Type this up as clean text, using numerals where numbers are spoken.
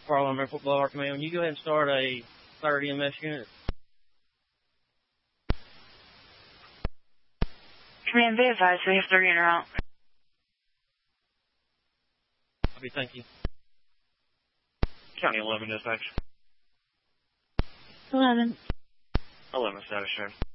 Parliament Football Art Command. You go ahead and start a 3rd EMS unit. Command, be advised, we have 3 in route. Okay, thank you. County 11 dispatch. 11. 11 status, sir.